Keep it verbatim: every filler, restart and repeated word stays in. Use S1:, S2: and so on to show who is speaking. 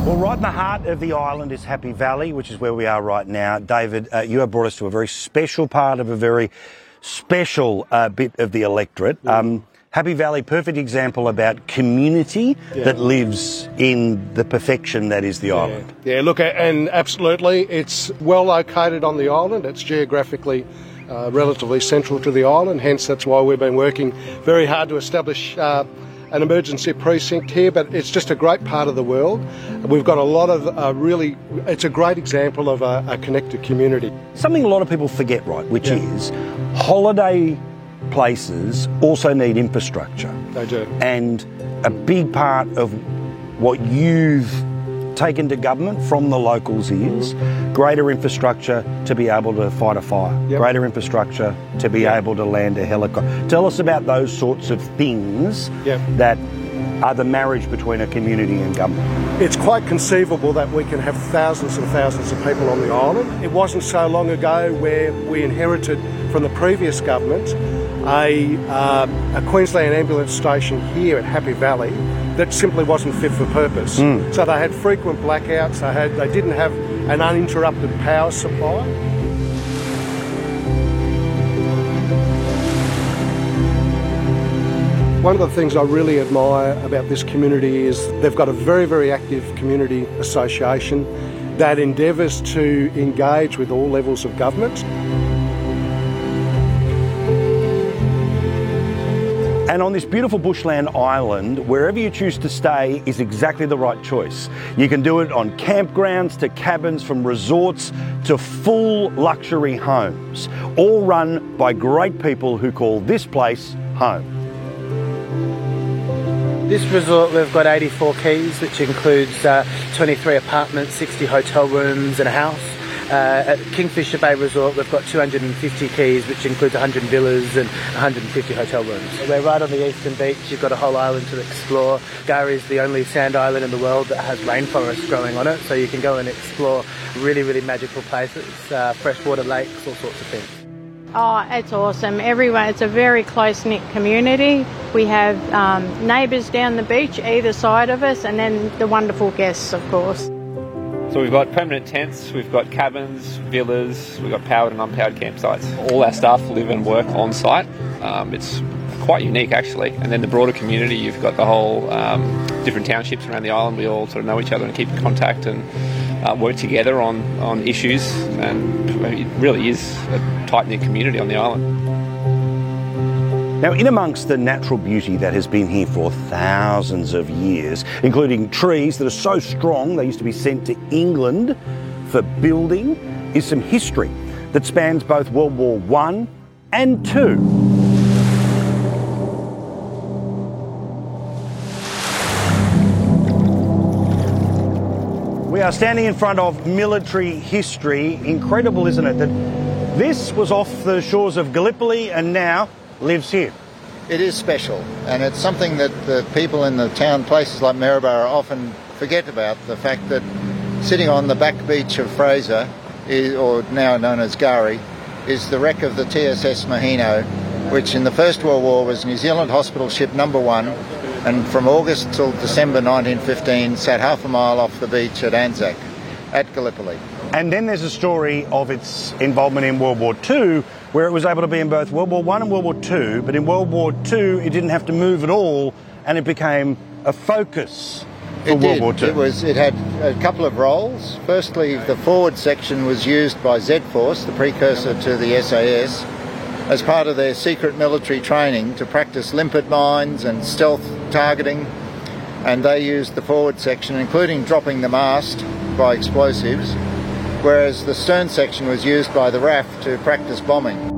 S1: Well, right in the heart of the island is Happy Valley, which is where we are right now. David, uh, you have brought us to a very special part of a very special uh, bit of the electorate. Mm. Um, Happy Valley, perfect example about community yeah. that lives in the perfection that is the
S2: yeah.
S1: island.
S2: Yeah, look, and absolutely, it's well located on the island. It's geographically uh, relatively central to the island, hence that's why we've been working very hard to establish uh, an emergency precinct here, but it's just a great part of the world. We've got a lot of uh, really, it's a great example of a, a connected community.
S1: Something a lot of people forget, right, which yeah. is holiday places also need infrastructure.
S2: They do.
S1: And a big part of what you've taken to government from the locals is greater infrastructure to be able to fight a fire, yep. greater infrastructure to be yep. able to land a helicopter. Tell us about those sorts of things yep. that are the marriage between a community and government.
S2: It's quite conceivable that we can have thousands and thousands of people on the island. It wasn't so long ago where we inherited from the previous government a, uh, a Queensland ambulance station here at Happy Valley that simply wasn't fit for purpose. Mm. So they had frequent blackouts, they, had, they didn't have an uninterrupted power supply. One of the things I really admire about this community is they've got a very, very active community association that endeavours to engage with all levels of government.
S1: And on this beautiful bushland island, wherever you choose to stay is exactly the right choice. You can do it on campgrounds to cabins, from resorts to full luxury homes, all run by great people who call this place home.
S3: This resort, we've got eighty-four keys, which includes uh, twenty-three apartments, sixty hotel rooms and a house. Uh, at Kingfisher Bay Resort, we've got two hundred fifty keys, which includes one hundred villas and one hundred fifty hotel rooms. We're right on the eastern beach. You've got a whole island to explore. K'gari is the only sand island in the world that has rainforest growing on it, so you can go and explore really, really magical places, uh, freshwater lakes, all sorts of things.
S4: Oh, it's awesome. Everyone, it's a very close-knit community. We have um, neighbours down the beach either side of us, and then the wonderful guests, of course.
S5: So we've got permanent tents, we've got cabins, villas, we've got powered and unpowered campsites. All our staff live and work on site. Um, it's quite unique actually. And then the broader community, you've got the whole um, different townships around the island. We all sort of know each other and keep in contact and uh, work together on, on issues. And it really is a tight-knit community on the island.
S1: Now, in amongst the natural beauty that has been here for thousands of years, including trees that are so strong they used to be sent to England for building, is some history that spans both World War One and Two. We are standing in front of military history. Incredible, isn't it, that this was off the shores of Gallipoli and now lives here.
S6: It is special, and it's something that the people in the town places like Maryborough often forget about, the fact that sitting on the back beach of Fraser, is, or now known as K'gari, is the wreck of the T S S Maheno, which in the First World War was New Zealand hospital ship number one, and from August till December nineteen fifteen sat half a mile off the beach at Anzac, at Gallipoli.
S1: And then there's a story of its involvement in World War Two, where it was able to be in both World War One and World War Two, but in World War Two it didn't have to move at all, and it became a focus for
S6: it
S1: World
S6: did.
S1: War Two.
S6: It was. It had a couple of roles. Firstly, the forward section was used by Z Force, the precursor to the S A S, as part of their secret military training to practice limpet mines and stealth targeting, and they used the forward section, including dropping the mast by explosives, whereas the stern section was used by the R A F to practice bombing.